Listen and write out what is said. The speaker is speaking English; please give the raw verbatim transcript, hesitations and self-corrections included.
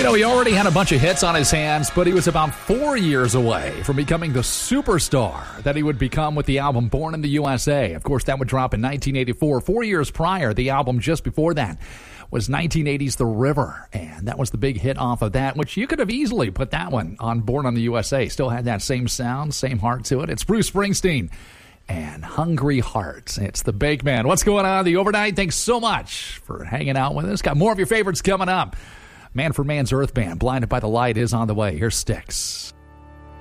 You know, he already had a bunch of hits on his hands, but he was about four years away from becoming the superstar that he would become with the album Born in the U S A. Of course, that would drop in nineteen eighty-four. Four years prior, the album just before that was nineteen eighty's The River, and that was the big hit off of that, which you could have easily put that one on Born in the U S A. Still had that same sound, same heart to it. It's Bruce Springsteen and Hungry Hearts. It's the Bake Man. What's going on the overnight? Thanks so much for hanging out with us. Got more of your favorites coming up. Man for Man's Earth Band, Blinded by the Light, is on the way. Here's Styx.